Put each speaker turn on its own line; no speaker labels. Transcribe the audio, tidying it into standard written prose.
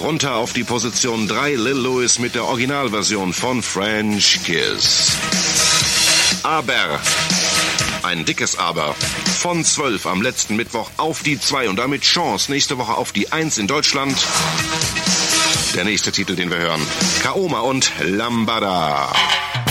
Runter auf die Position 3 Lil Louis mit der Originalversion von French Kiss. Aber, ein dickes Aber, von 12 am letzten Mittwoch auf die 2 und damit Chance nächste Woche auf die 1 in Deutschland. Der nächste Titel, den wir hören, Kaoma und Lambada.